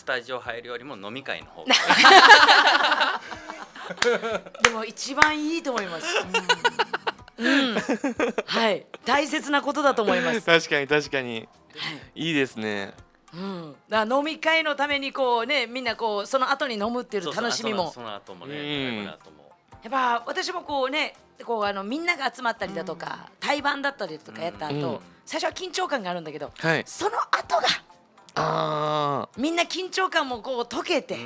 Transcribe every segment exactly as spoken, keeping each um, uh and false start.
スタジオ入るよりも飲み会の方がでも一番いいと思います。うん、うん、はい、大切なことだと思います。 確かに確かに、いいですね。 うん、だから飲み会のためにこうね、みんなこうその後に飲むっていう楽しみも、 その後もね、やっぱ私もこうね、こうあのみんなが集まったりだとか、対バンだったりとかやった後、最初は緊張感があるんだけど、はい、その後があみんな緊張感もこう解けて、うん、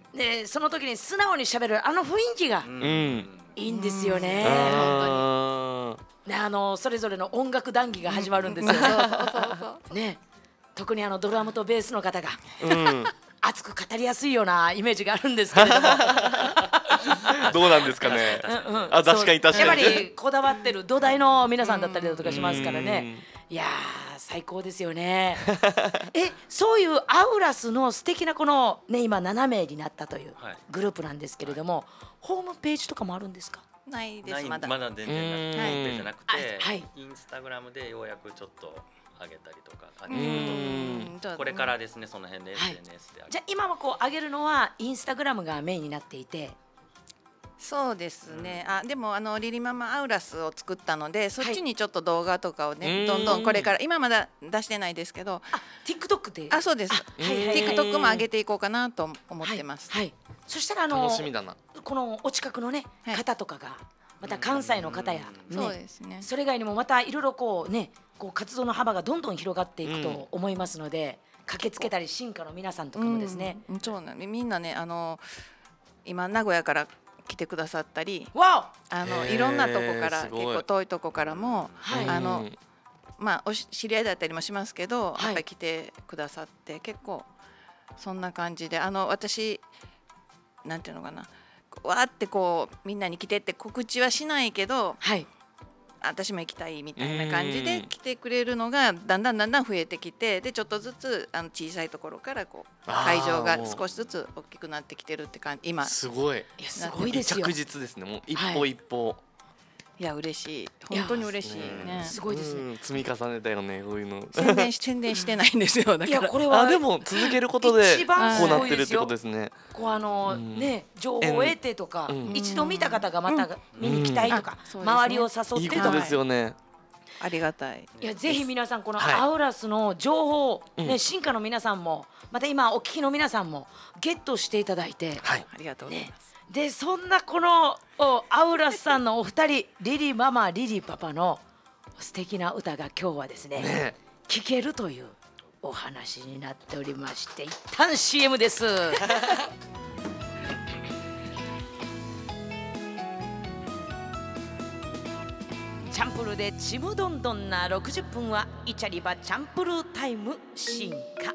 でその時に素直に喋るあの雰囲気がいいんですよね。本当にね、あのそれぞれの音楽談義が始まるんですよ。ね、特にあのドラムとベースの方が、うん、熱く語りやすいようなイメージがあるんですけれどもどうなんですかね。うん、うん、あ、確かに確かに。 やっぱりこだわってる土台の皆さんだったりだとかしますからね。いやー最高ですよね。え、そういうアウラスの素敵なこのね、今ななめいになったというグループなんですけれども、はい、ホームページとかもあるんですか？ ないです。まだまだ全然なくて、ホームページじゃなくて、はい、インスタグラムでようやくちょっと上げたりとか、うん、これからですね、その辺で エスエヌエス で、はい、 じゃあ今はこう上げるのはインスタグラムがメインになっていて。 そうですね、あでもあのリリママアウラスを作ったので、そっちにちょっと動画とかをね、はい、どんどんこれから今まだ出してないですけど、 あ TikTok で、 あそうです、はいはい、TikTok も上げていこうかなと思ってます、 はいはい、そしたらあの楽しみだな、 このお近くのね、はい、方とかがまた関西の方や、ね、 そうですね、 それ以外にもまたいろいろこうね、こう活動の幅がどんどん広がっていくと思いますので、うん、駆けつけたり進化の皆さんとかもですね、 うん、そうなんでみんなね、あの今名古屋から来てくださったり、 わあのいろんなとこから、結構遠いとこからも、はい、あのまあお知り合いだったりもしますけど、はい、やっぱり来てくださって、結構そんな感じで、あの私なんていうのかな、わーってこうみんなに来てって告知はしないけど、はい、私も行きたいみたいな感じで来てくれるのがだんだんだんだん増えてきて、でちょっとずつあの小さいところからこう会場が少しずつ大きくなってきてるって感じ。今すごい、 いやすごいですよ、 着実ですね、もう一歩一歩、はい、 いや嬉しい、本当に嬉しいね、 すごいですね、 積み重ねたよね、こういうの宣伝し宣伝してないんですよ。だからいやこれはあでも続けることでこうなってるってことですね。 こうあのね、情報を得てとか、一度見た方がまた見に来たいとか、周りを誘っていいことですよね。 ありがたい。 いやぜひ皆さんこのアウラスの情報、ね、進化の皆さんもまた今お聞きの皆さんもゲットしていただいて、 はい、ありがとうございます。 でそんなこのアウラスさんのお二人、リリママリリパパの素敵な歌が今日はですね、ね聴けるというお話になっておりまして、一旦 シーエム です。チャンプルーでちむどんどんなろくじゅっぷんはイチャリバチャンプルータイム進化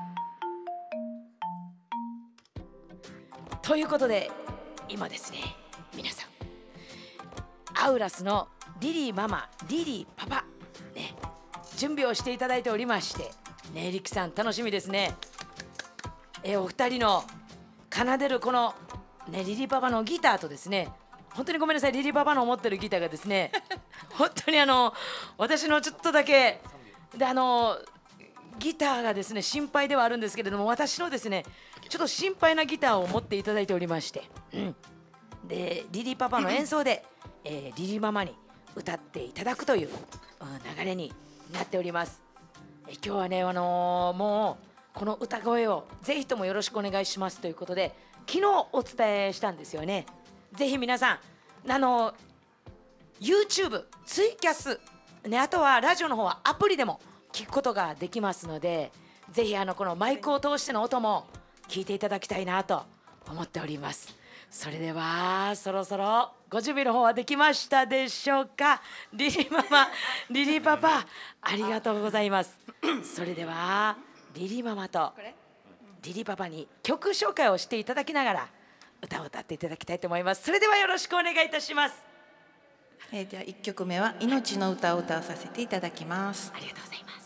ということで、今ですね皆さんアウラスのリリーママリリーパパね、準備をしていただいておりましてね、リキさん楽しみですね。えお二人の奏でるこのねリリーパパのギターとですね、本当にごめんなさい、リリーパパの持ってるギターがですね本当にあの私のちょっとだけであのギターがですね心配ではあるんですけれども、私のですねちょっと心配なギターを持っていただいておりまして、うん、でリリーパパの演奏で、えー、リリーママに歌っていただくという、うん、流れになっております。え今日はね、あのー、もうこの歌声をぜひともよろしくお願いしますということで昨日お伝えしたんですよね。ぜひ皆さんあの YouTube ツイキャス、ね、あとはラジオの方はアプリでも聞くことができますので、ぜひあのこのマイクを通しての音も聞いていただきたいなと思っております。それではそろそろご準備の方はできましたでしょうか。リリママリリパパありがとうございます。それではリリママとリリパパに曲紹介をしていただきながら歌を歌っていただきたいと思います。それではよろしくお願いいたします。 えー、ではいっきょくめは命の歌を歌わさせていただきます。 ありがとうございます。